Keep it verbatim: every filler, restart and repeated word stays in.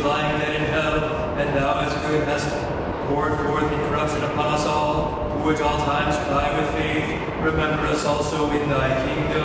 lying dead in hell, and thou as good hast poured forth incorruption upon us all, who at all times cry with faith, remember us also in thy kingdom.